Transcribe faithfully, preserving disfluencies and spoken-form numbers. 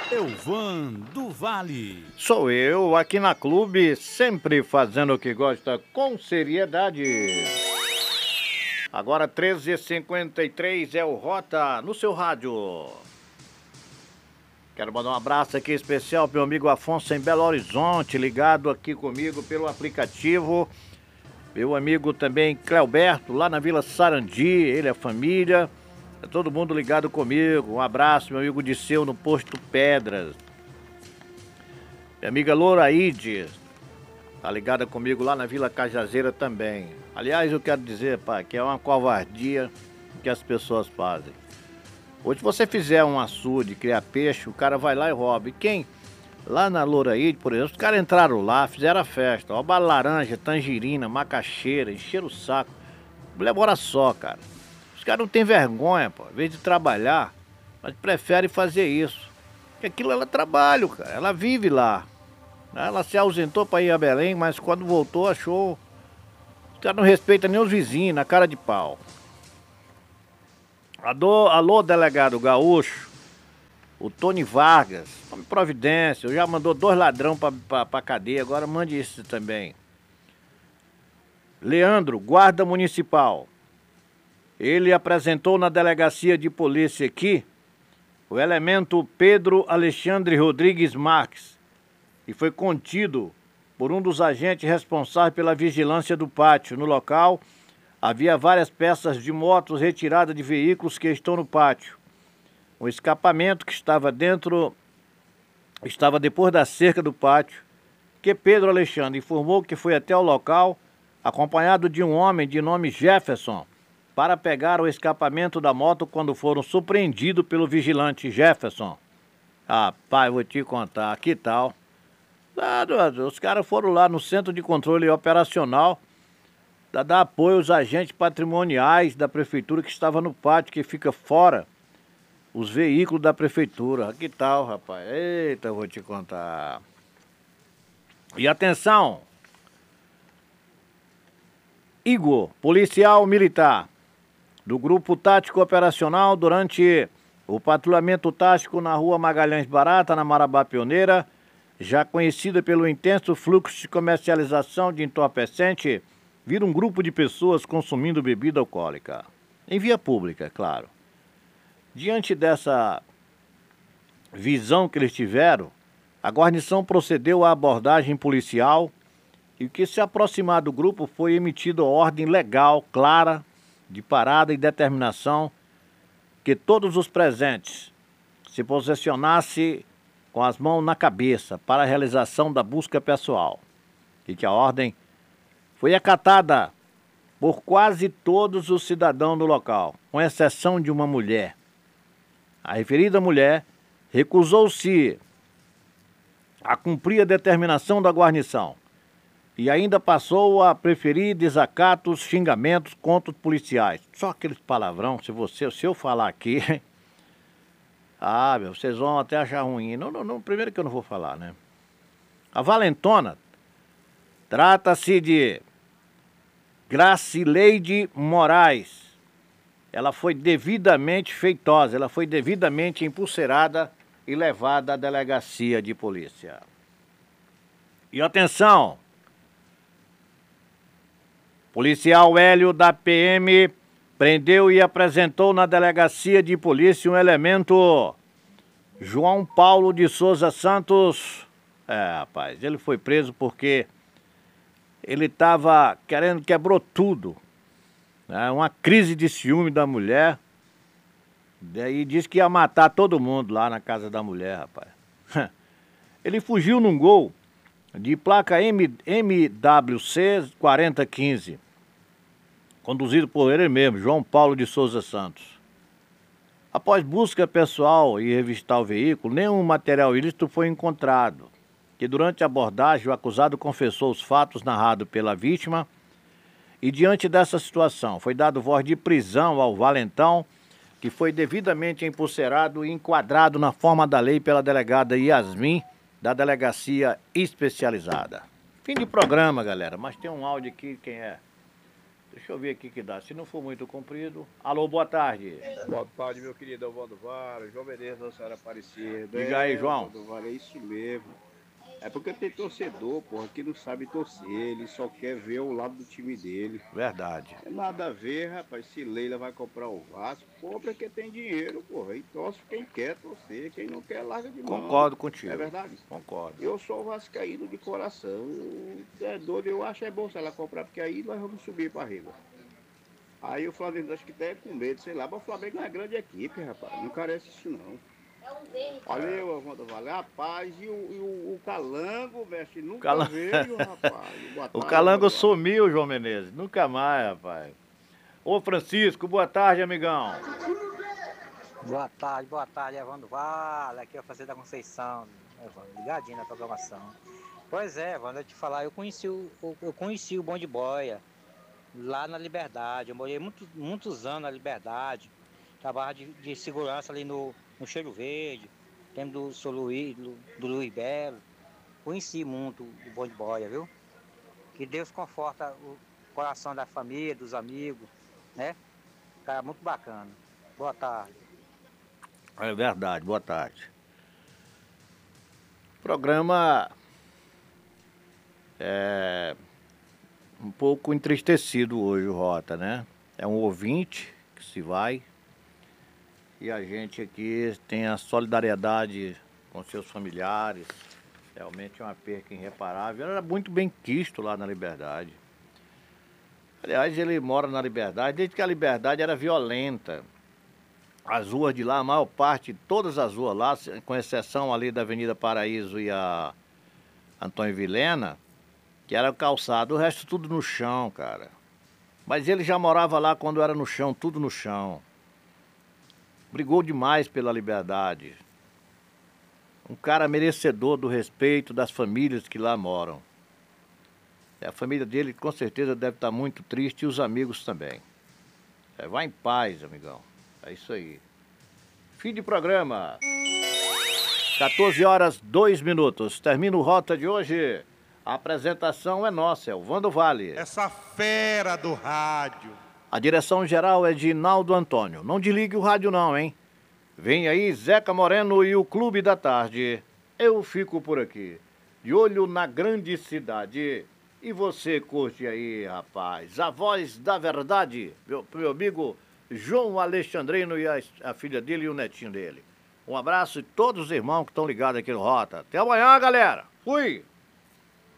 Elvan do Vale. Sou eu, aqui na Clube, sempre fazendo o que gosta com seriedade. Agora treze e cinquenta e três é o Rota no seu rádio. Quero mandar um abraço aqui especial pro meu amigo Afonso em Belo Horizonte, ligado aqui comigo pelo aplicativo. Meu amigo também Cleoberto, lá na Vila Sarandi, ele e a família. É todo mundo ligado comigo. Um abraço, meu amigo Disseu no Posto Pedras. Minha amiga Loraide tá ligada comigo lá na Vila Cajazeira também. Aliás, eu quero dizer, pai, que é uma covardia que as pessoas fazem. Hoje, se você fizer um açude, criar peixe, o cara vai lá e rouba. E quem? Lá na Loraide, por exemplo, os caras entraram lá, fizeram a festa. Ó, bala laranja, tangerina, macaxeira, encheram o saco. Mulher, bora só, cara. Os caras não têm vergonha, pô. Em vez de trabalhar, mas preferem fazer isso. Porque aquilo ela trabalha, cara. Ela vive lá. Ela se ausentou para ir a Belém, mas quando voltou achou... Os caras não respeitam nem os vizinhos, na cara de pau. Alô, alô, delegado gaúcho. O Tony Vargas. Tome providência. Eu já mandou dois ladrão pra, pra, pra cadeia, agora mande isso também. Leandro, guarda municipal. Ele apresentou na delegacia de polícia aqui o elemento Pedro Alexandre Rodrigues Marques e foi contido por um dos agentes responsáveis pela vigilância do pátio. No local, havia várias peças de motos retiradas de veículos que estão no pátio. O escapamento que estava dentro, estava depois da cerca do pátio, que Pedro Alexandre informou que foi até o local, acompanhado de um homem de nome Jefferson, para pegar o escapamento da moto quando foram surpreendidos pelo vigilante Jefferson. Rapaz, vou te contar, que tal? Ah, os caras foram lá no Centro de Controle Operacional para dar apoio aos agentes patrimoniais da prefeitura que estava no pátio, que fica fora os veículos da prefeitura. Que tal, rapaz? Eita, vou te contar. E atenção! Igor, policial militar do Grupo Tático Operacional, durante o patrulhamento tático na rua Magalhães Barata, na Marabá Pioneira, já conhecida pelo intenso fluxo de comercialização de entorpecente, vira um grupo de pessoas consumindo bebida alcoólica. Em via pública, é claro. Diante dessa visão que eles tiveram, a guarnição procedeu à abordagem policial e o que se aproximar do grupo foi emitida ordem legal, clara, de parada e determinação que todos os presentes se posicionassem com as mãos na cabeça para a realização da busca pessoal e que a ordem foi acatada por quase todos os cidadãos do local, com exceção de uma mulher. A referida mulher recusou-se a cumprir a determinação da guarnição e ainda passou a preferir desacatos, xingamentos contra os policiais. Só aqueles palavrão, se você, se eu falar aqui, ah, meu, vocês vão até achar ruim. Não, não, não, primeiro que eu não vou falar, né? A valentona trata-se de Gracileide Moraes. Ela foi devidamente feitosa, ela foi devidamente empulcerada e levada à delegacia de polícia. E atenção! Policial Hélio da P M prendeu e apresentou na delegacia de polícia um elemento João Paulo de Souza Santos. É, rapaz, ele foi preso porque ele estava querendo, quebrou tudo. Né? Uma crise de ciúme da mulher. Daí disse que ia matar todo mundo lá na casa da mulher, rapaz. Ele fugiu num Gol de placa M, M W C quarenta quinze, conduzido por ele mesmo, João Paulo de Souza Santos. Após busca pessoal e revistar o veículo, nenhum material ilícito foi encontrado. Que durante a abordagem o acusado confessou os fatos narrados pela vítima e diante dessa situação foi dado voz de prisão ao valentão, que foi devidamente empulcerado e enquadrado na forma da lei pela delegada Yasmin, da delegacia especializada. Fim de programa, galera, mas tem um áudio aqui, quem é? Deixa eu ver aqui que dá. Se não for muito comprido. Alô, boa tarde. Boa tarde, meu querido Alvaldo Vara, João Menezes, da Senhora Aparecida. Diga aí, João. Alvaldo Vara, é isso mesmo. É porque tem torcedor, porra, que não sabe torcer, ele só quer ver o lado do time dele. Verdade. É nada a ver, rapaz, se Leila vai comprar o Vasco, compra quem tem dinheiro, porra, e torce quem quer torcer, quem não quer larga de mão. Concordo contigo. É verdade? Concordo. Eu sou vascaíno de coração, é doido, eu acho é bom se ela comprar, porque aí nós vamos subir para arriba. Aí o Flamengo acho que deve com medo, sei lá, mas o Flamengo é uma grande equipe, rapaz, não carece isso não. Valeu, Avanda Vale. Rapaz, e o, e o, o Calango, mestre, nunca Calan... veio, rapaz. Boa o tarde, Calango Avanda sumiu, João Menezes. Nunca mais, rapaz. Ô, Francisco, boa tarde, amigão. Boa tarde, boa tarde, Evandro Vale. Aqui é o Francisco da Conceição, Evandro, ligadinho na programação. Pois é, Evandro, eu te falar, eu conheci o, eu conheci o Bom de Boia lá na Liberdade. Eu morei muito, muitos anos na Liberdade. Trabalhava de, de segurança ali no, no Cheiro Verde, tempo do seu Luiz, do, do Luiz Belo. Conheci muito o Bom de Boia, viu? Que Deus conforta o coração da família, dos amigos, né? Cara, muito bacana. Boa tarde. É verdade, boa tarde. Programa é um pouco entristecido hoje, o Rota, né? É um ouvinte que se vai e a gente aqui tem a solidariedade com seus familiares. Realmente é uma perca irreparável. Ele era muito bem quisto lá na Liberdade. Aliás, ele mora na Liberdade desde que a Liberdade era violenta. As ruas de lá, a maior parte, todas as ruas lá, com exceção ali da Avenida Paraíso e a Antônio Vilhena, que era calçado, o resto tudo no chão, cara. Mas ele já morava lá quando era no chão, tudo no chão. Brigou demais pela liberdade. Um cara merecedor do respeito das famílias que lá moram. E a família dele com certeza deve estar muito triste e os amigos também. É, vai em paz, amigão. É isso aí. Fim de programa. quatorze horas, dois minutos. Termina o Rota de hoje. A apresentação é nossa, é o Vando Vale. Essa fera do rádio. A direção geral é de Naldo Antônio. Não desligue o rádio não, hein? Vem aí Zeca Moreno e o Clube da Tarde. Eu fico por aqui, de olho na grande cidade. E você curte aí, rapaz, a voz da verdade, meu, meu amigo João Alexandrino e a, a filha dele e o netinho dele. Um abraço e todos os irmãos que estão ligados aqui no Rota. Até amanhã, galera. Fui!